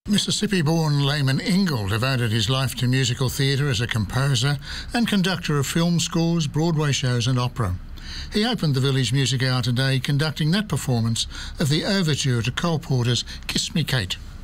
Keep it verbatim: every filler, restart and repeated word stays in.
Mississippi-born Layman Ingle devoted his life to musical theatre as a composer and conductor of film scores, Broadway shows and opera. He opened the Village Music Hour today conducting that performance of the overture to Cole Porter's Kiss Me Kate.